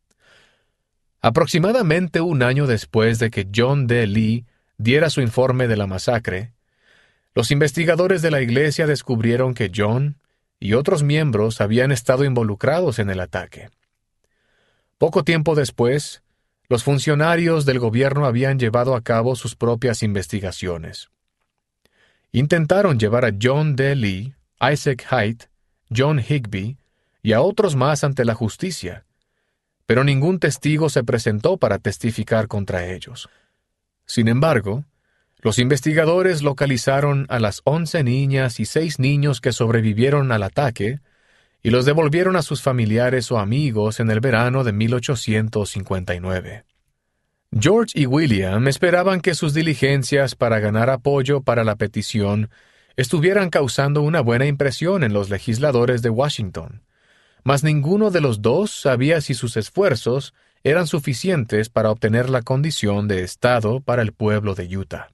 Aproximadamente un año después de que John D. Lee diera su informe de la masacre, los investigadores de la iglesia descubrieron que John y otros miembros habían estado involucrados en el ataque. Poco tiempo después, los funcionarios del gobierno habían llevado a cabo sus propias investigaciones. Intentaron llevar a John D. Lee, Isaac Haight, John Higbee y a otros más ante la justicia, pero ningún testigo se presentó para testificar contra ellos. Sin embargo, los investigadores localizaron a las 11 niñas y 6 niños que sobrevivieron al ataque y los devolvieron a sus familiares o amigos en el verano de 1859. George y William esperaban que sus diligencias para ganar apoyo para la petición estuvieran causando una buena impresión en los legisladores de Washington, mas ninguno de los dos sabía si sus esfuerzos eran suficientes para obtener la condición de estado para el pueblo de Utah.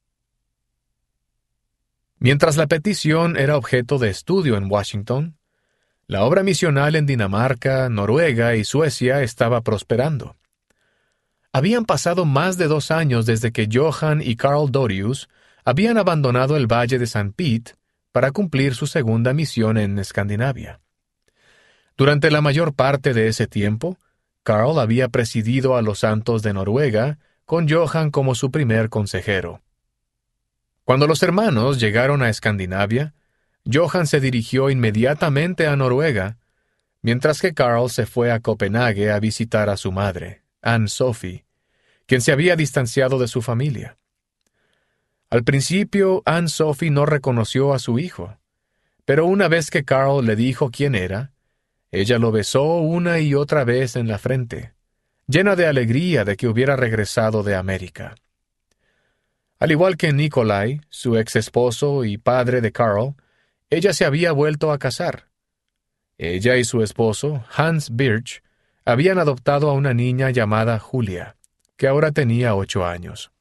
Mientras la petición era objeto de estudio en Washington, la obra misional en Dinamarca, Noruega y Suecia estaba prosperando. Habían pasado más de 2 años desde que Johan y Carl Dorius habían abandonado el Valle de St. Pete para cumplir su segunda misión en Escandinavia. Durante la mayor parte de ese tiempo, Carl había presidido a los Santos de Noruega, con Johan como su primer consejero. Cuando los hermanos llegaron a Escandinavia, Johan se dirigió inmediatamente a Noruega, mientras que Carl se fue a Copenhague a visitar a su madre, Anne-Sophie, quien se había distanciado de su familia. Al principio, Anne-Sophie no reconoció a su hijo, pero una vez que Carl le dijo quién era, ella lo besó una y otra vez en la frente, llena de alegría de que hubiera regresado de América. Al igual que Nikolai, su ex esposo y padre de Carl, ella se había vuelto a casar. Ella y su esposo, Hans Birch, habían adoptado a una niña llamada Julia, que ahora tenía 8 años.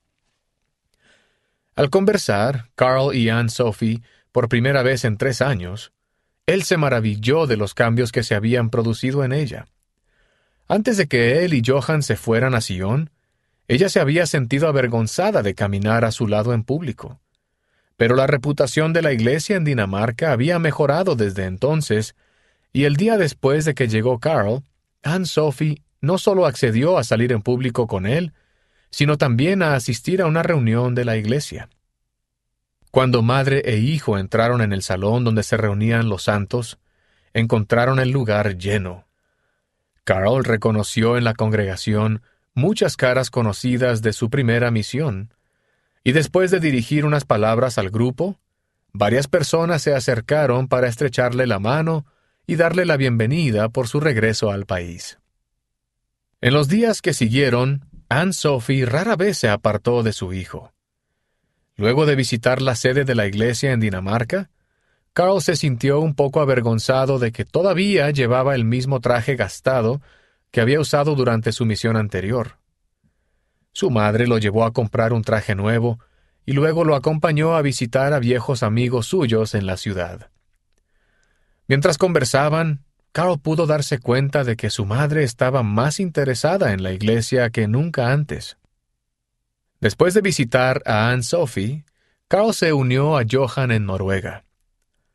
Al conversar, Carl y Anne-Sophie, por primera vez en 3 años, él se maravilló de los cambios que se habían producido en ella. Antes de que él y Johan se fueran a Sion, ella se había sentido avergonzada de caminar a su lado en público. Pero la reputación de la iglesia en Dinamarca había mejorado desde entonces, y el día después de que llegó Carl, Anne-Sophie no solo accedió a salir en público con él, sino también a asistir a una reunión de la iglesia. Cuando madre e hijo entraron en el salón donde se reunían los santos, encontraron el lugar lleno. Carl reconoció en la congregación muchas caras conocidas de su primera misión, y después de dirigir unas palabras al grupo, varias personas se acercaron para estrecharle la mano y darle la bienvenida por su regreso al país. En los días que siguieron, Anne-Sophie rara vez se apartó de su hijo. Luego de visitar la sede de la iglesia en Dinamarca, Carl se sintió un poco avergonzado de que todavía llevaba el mismo traje gastado que había usado durante su misión anterior. Su madre lo llevó a comprar un traje nuevo y luego lo acompañó a visitar a viejos amigos suyos en la ciudad. Mientras conversaban, Carl pudo darse cuenta de que su madre estaba más interesada en la iglesia que nunca antes. Después de visitar a Anne-Sophie, Carl se unió a Johan en Noruega.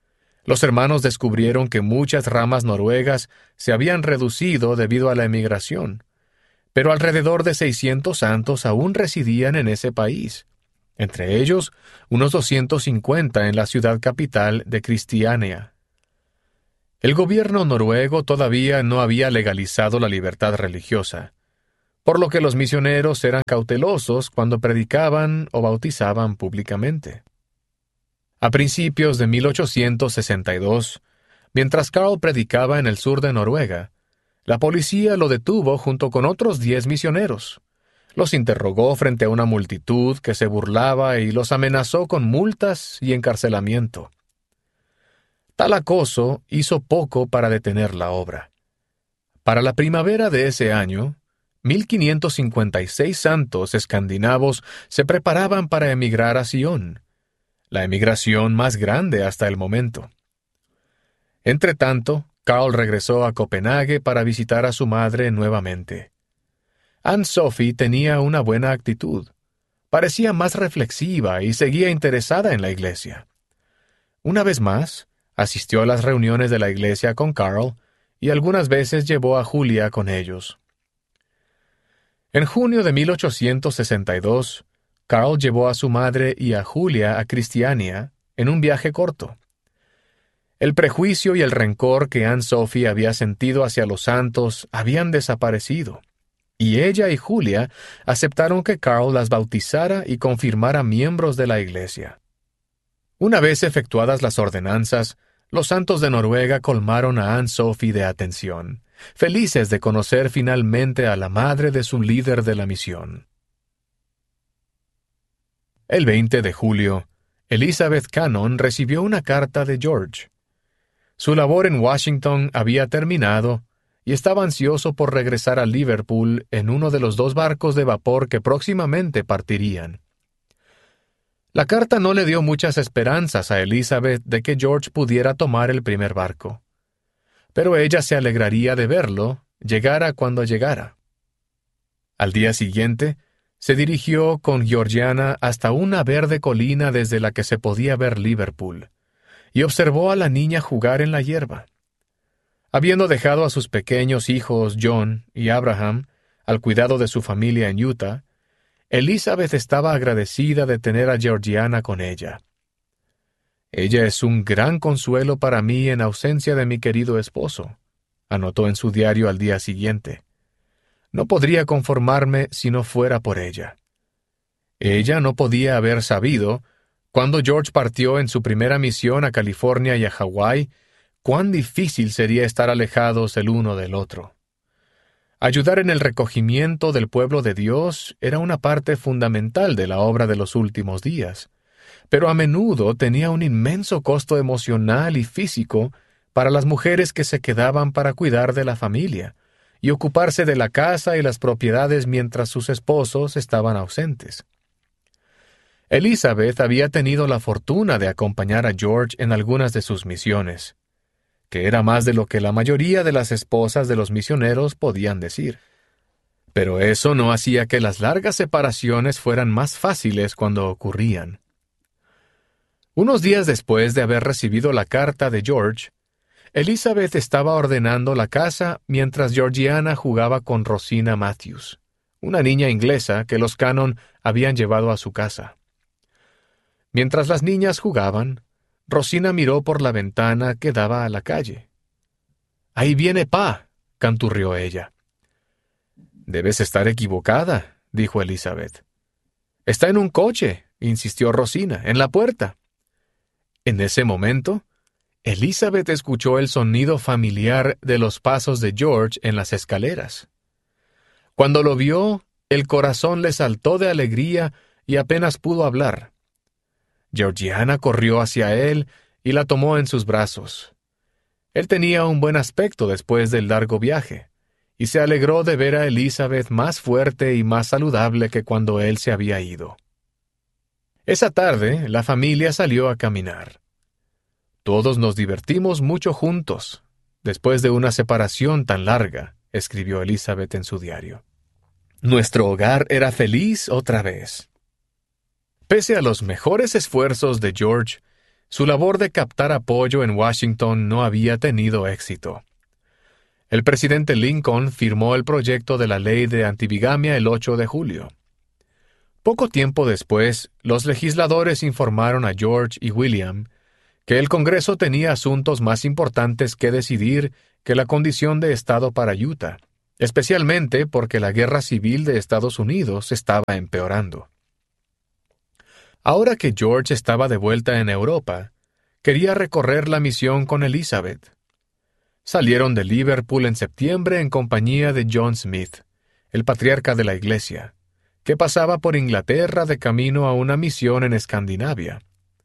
Los hermanos descubrieron que muchas ramas noruegas se habían reducido debido a la emigración, pero alrededor de 600 santos aún residían en ese país, entre ellos unos 250 en la ciudad capital de Kristiania. El gobierno noruego todavía no había legalizado la libertad religiosa, por lo que los misioneros eran cautelosos cuando predicaban o bautizaban públicamente. A principios de 1862, mientras Carl predicaba en el sur de Noruega, la policía lo detuvo junto con otros 10 misioneros. Los interrogó frente a una multitud que se burlaba y los amenazó con multas y encarcelamiento. Tal acoso hizo poco para detener la obra. Para la primavera de ese año, 1556 santos escandinavos se preparaban para emigrar a Sion, la emigración más grande hasta el momento. Entretanto, Carl regresó a Copenhague para visitar a su madre nuevamente. Anne-Sophie tenía una buena actitud. Parecía más reflexiva y seguía interesada en la iglesia. Una vez más, asistió a las reuniones de la iglesia con Carl y algunas veces llevó a Julia con ellos. En junio de 1862, Carl llevó a su madre y a Julia a Kristiania en un viaje corto. El prejuicio y el rencor que Anne-Sophie había sentido hacia los santos habían desaparecido, y ella y Julia aceptaron que Carl las bautizara y confirmara miembros de la iglesia. Una vez efectuadas las ordenanzas, los santos de Noruega colmaron a Anne-Sophie de atención, felices de conocer finalmente a la madre de su líder de la misión. El 20 de julio, Elizabeth Cannon recibió una carta de George. Su labor en Washington había terminado y estaba ansioso por regresar a Liverpool en uno de los 2 barcos de vapor que próximamente partirían. La carta no le dio muchas esperanzas a Elizabeth de que George pudiera tomar el primer barco, pero ella se alegraría de verlo, llegara cuando llegara. Al día siguiente, se dirigió con Georgiana hasta una verde colina desde la que se podía ver Liverpool, y observó a la niña jugar en la hierba. Habiendo dejado a sus pequeños hijos John y Abraham al cuidado de su familia en Utah, Elizabeth estaba agradecida de tener a Georgiana con ella. «Ella es un gran consuelo para mí en ausencia de mi querido esposo», anotó en su diario al día siguiente. «No podría conformarme si no fuera por ella». Ella no podía haber sabido, cuando George partió en su primera misión a California y a Hawái, cuán difícil sería estar alejados el uno del otro. Ayudar en el recogimiento del pueblo de Dios era una parte fundamental de la obra de los últimos días, pero a menudo tenía un inmenso costo emocional y físico para las mujeres que se quedaban para cuidar de la familia y ocuparse de la casa y las propiedades mientras sus esposos estaban ausentes. Elizabeth había tenido la fortuna de acompañar a George en algunas de sus misiones, que era más de lo que la mayoría de las esposas de los misioneros podían decir. Pero eso no hacía que las largas separaciones fueran más fáciles cuando ocurrían. Unos días después de haber recibido la carta de George, Elizabeth estaba ordenando la casa mientras Georgiana jugaba con Rosina Matthews, una niña inglesa que los Cannon habían llevado a su casa. Mientras las niñas jugaban, Rosina miró por la ventana que daba a la calle. «Ahí viene Pa», canturrió ella. «Debes estar equivocada», dijo Elizabeth. «Está en un coche», insistió Rosina, «en la puerta». En ese momento, Elizabeth escuchó el sonido familiar de los pasos de George en las escaleras. Cuando lo vio, el corazón le saltó de alegría y apenas pudo hablar. Georgiana corrió hacia él y la tomó en sus brazos. Él tenía un buen aspecto después del largo viaje, y se alegró de ver a Elizabeth más fuerte y más saludable que cuando él se había ido. Esa tarde, la familia salió a caminar. «Todos nos divertimos mucho juntos, después de una separación tan larga», escribió Elizabeth en su diario. «Nuestro hogar era feliz otra vez». Pese a los mejores esfuerzos de George, su labor de captar apoyo en Washington no había tenido éxito. El presidente Lincoln firmó el proyecto de la ley de antibigamia el 8 de julio. Poco tiempo después, los legisladores informaron a George y William que el Congreso tenía asuntos más importantes que decidir que la condición de Estado para Utah, especialmente porque la guerra civil de Estados Unidos estaba empeorando. Ahora que George estaba de vuelta en Europa, quería recorrer la misión con Elizabeth. Salieron de Liverpool en septiembre en compañía de John Smith, el patriarca de la Iglesia, que pasaba por Inglaterra de camino a una misión en Escandinavia.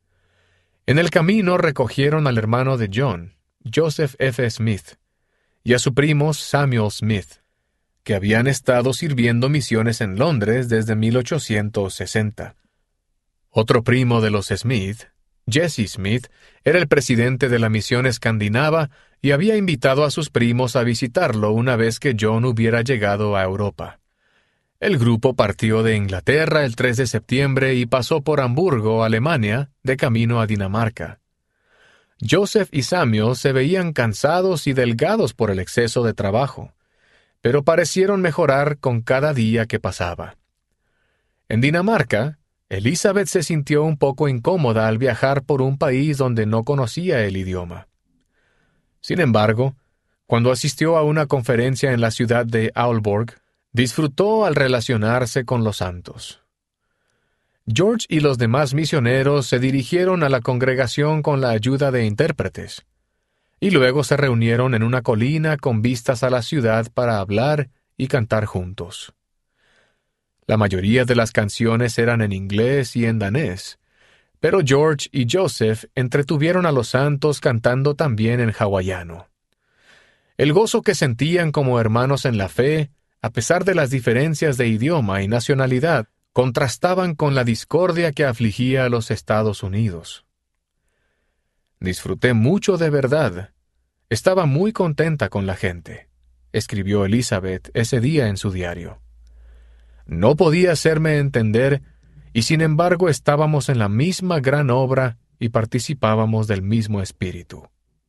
En el camino recogieron al hermano de John, Joseph F. Smith, y a su primo Samuel Smith, que habían estado sirviendo misiones en Londres desde 1860. Otro primo de los Smith, Jesse Smith, era el presidente de la misión escandinava y había invitado a sus primos a visitarlo una vez que John hubiera llegado a Europa. El grupo partió de Inglaterra el 3 de septiembre y pasó por Hamburgo, Alemania, de camino a Dinamarca. Joseph y Samuel se veían cansados y delgados por el exceso de trabajo, pero parecieron mejorar con cada día que pasaba. En Dinamarca, Elizabeth se sintió un poco incómoda al viajar por un país donde no conocía el idioma. Sin embargo, cuando asistió a una conferencia en la ciudad de Aalborg, disfrutó al relacionarse con los santos. George y los demás misioneros se dirigieron a la congregación con la ayuda de intérpretes, y luego se reunieron en una colina con vistas a la ciudad para hablar y cantar juntos. La mayoría de las canciones eran en inglés y en danés, pero George y Joseph entretuvieron a los santos cantando también en hawaiano. El gozo que sentían como hermanos en la fe, a pesar de las diferencias de idioma y nacionalidad, contrastaban con la discordia que afligía a los Estados Unidos. «Disfruté mucho de verdad. Estaba muy contenta con la gente», escribió Elizabeth ese día en su diario. «No podía hacerme entender, y sin embargo estábamos en la misma gran obra y participábamos del mismo espíritu».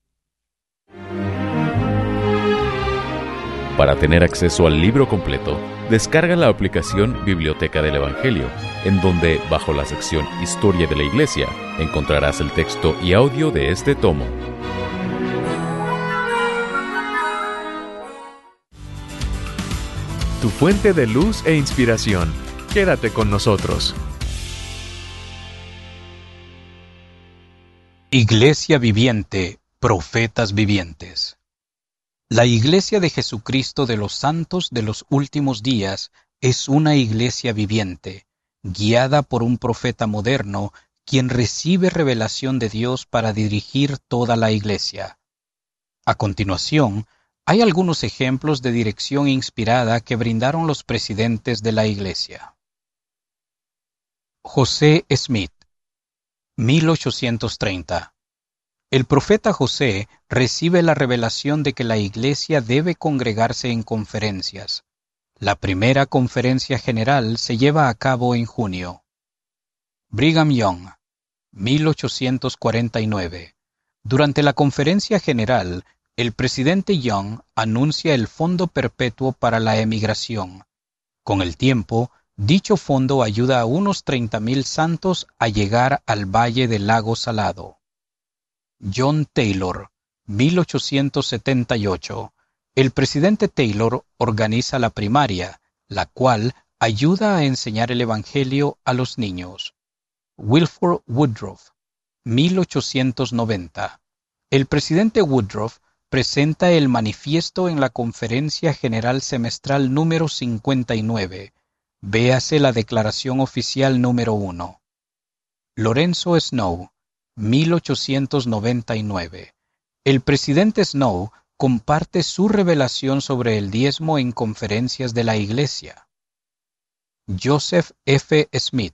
Para tener acceso al libro completo, descarga la aplicación Biblioteca del Evangelio, en donde, bajo la sección Historia de la Iglesia, encontrarás el texto y audio de este tomo. Tu fuente de luz e inspiración. Quédate con nosotros. Iglesia viviente, profetas vivientes. La Iglesia de Jesucristo de los Santos de los Últimos Días es una iglesia viviente, guiada por un profeta moderno, quien recibe revelación de Dios para dirigir toda la iglesia. A continuación, hay algunos ejemplos de dirección inspirada que brindaron los presidentes de la iglesia. José Smith, 1830. El profeta José recibe la revelación de que la iglesia debe congregarse en conferencias. La primera conferencia general se lleva a cabo en junio. Brigham Young, 1849. Durante la conferencia general, el presidente Young anuncia el Fondo Perpetuo para la Emigración. Con el tiempo, dicho fondo ayuda a unos 30,000 santos a llegar al Valle del Lago Salado. John Taylor, 1878. El presidente Taylor organiza la primaria, la cual ayuda a enseñar el Evangelio a los niños. Wilford Woodruff, 1890. El presidente Woodruff presenta el manifiesto en la Conferencia General Semestral número 59. Véase la Declaración Oficial número 1. Lorenzo Snow, 1899. El presidente Snow comparte su revelación sobre el diezmo en conferencias de la Iglesia. Joseph F. Smith,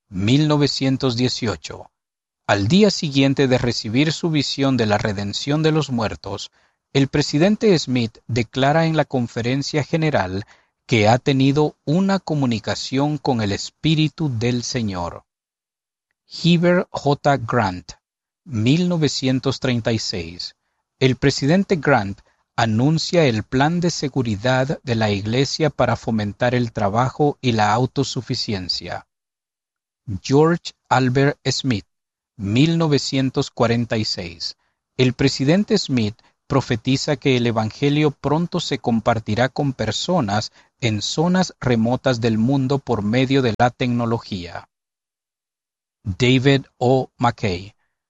1918. Al día siguiente de recibir su visión de la redención de los muertos, el presidente Smith declara en la conferencia general que ha tenido una comunicación con el Espíritu del Señor. Heber J. Grant, 1936. El presidente Grant anuncia el plan de seguridad de la Iglesia para fomentar el trabajo y la autosuficiencia. George Albert Smith, 1946. El presidente Smith profetiza que el Evangelio pronto se compartirá con personas en zonas remotas del mundo por medio de la tecnología. David O. McKay,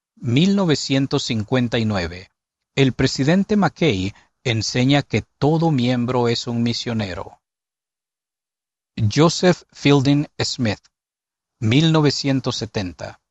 1959. El presidente McKay enseña que todo miembro es un misionero. Joseph Fielding Smith, 1970.